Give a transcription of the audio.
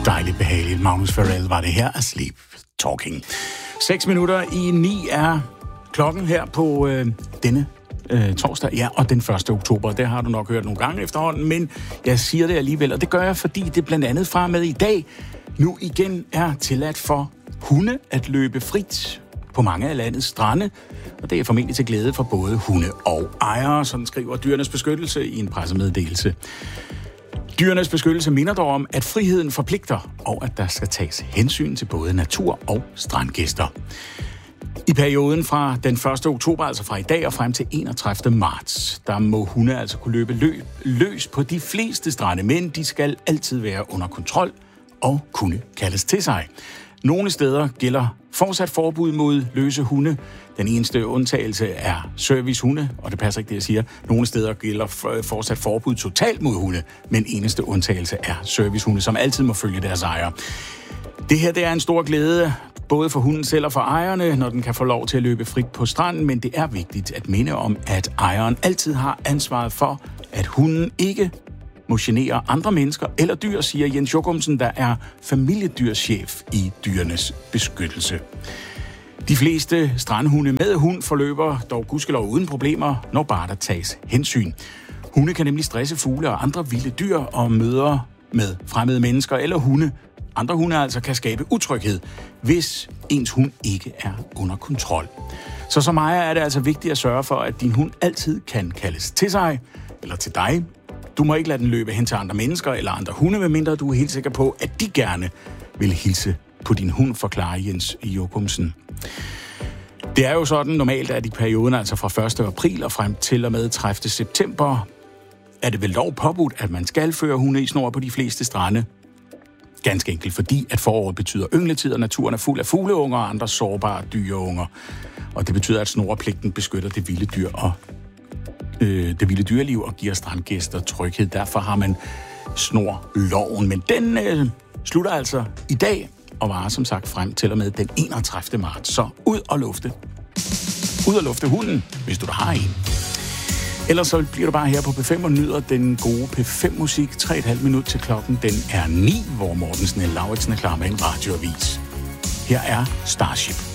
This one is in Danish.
Dejligt behageligt. Magnus Farrell var det her af Sleep Talking. 8:06 er klokken her på denne torsdag, ja, og den 1. oktober. Det har du nok hørt nogle gange efterhånden, men jeg siger det alligevel, og det gør jeg, fordi det blandt andet fra med i dag nu igen er tilladt for hunde at løbe frit på mange af landets strande, og det er formentlig til glæde for både hunde og ejere, sådan skriver Dyrenes Beskyttelse i en pressemeddelelse. Dyrenes Beskyttelse minder dog om, at friheden forpligter, og at der skal tages hensyn til både natur og strandgæster. I perioden fra den 1. oktober, altså fra i dag og frem til 31. marts, der må hunde altså kunne løbe løs på de fleste strande, men de skal altid være under kontrol og kunne kaldes til sig. Nogle steder gælder fortsat forbud mod løse hunde. Den eneste undtagelse er servicehunde, og det passer ikke det, jeg siger. Nogle steder gælder fortsat forbud totalt mod hunde, men eneste undtagelse er servicehunde, som altid må følge deres ejer. Det her det er en stor glæde, både for hunden selv og for ejerne, når den kan få lov til at løbe frit på stranden, men det er vigtigt at minde om, at ejeren altid har ansvaret for, at hunden ikke må genere andre mennesker eller dyr, siger Jens Jokumsen, der er familiedyrschef i Dyrenes Beskyttelse. De fleste strandhunde med hund forløber dog gudskelov uden problemer, når bare der tages hensyn. Hunde kan nemlig stresse fugle og andre vilde dyr og møder med fremmede mennesker eller hunde. Andre hunde altså kan skabe utryghed, hvis ens hund ikke er under kontrol. Så som ejer er det altså vigtigt at sørge for, at din hund altid kan kaldes til sig eller til dig. Du må ikke lade den løbe hen til andre mennesker eller andre hunde, medmindre du er helt sikker på, at de gerne vil hilse på din hund, forklarer Jens Jokumsen. Det er jo sådan normalt, at i perioden, altså fra 1. april og frem til og med 30. september, er det vel lov påbudt, at man skal føre hunde i snor på de fleste strande. Ganske enkelt fordi, at foråret betyder yngletid, og naturen er fuld af fugleunger og andre sårbare dyreunger. Og det betyder, at snorepligten beskytter det vilde dyr og det vilde dyreliv og giver strandgæster tryghed. Derfor har man snorloven. Men den slutter altså i dag og varer som sagt frem til og med den 31. marts. Så ud og lufte. Ud og lufte hunden, hvis du der har en. Ellers så bliver du bare her på P5 og nyder den gode P5-musik. 3,5 minut til klokken. Den er 9, hvor Mortensen og Lauritsen er klar med en radioavis. Her er Starship.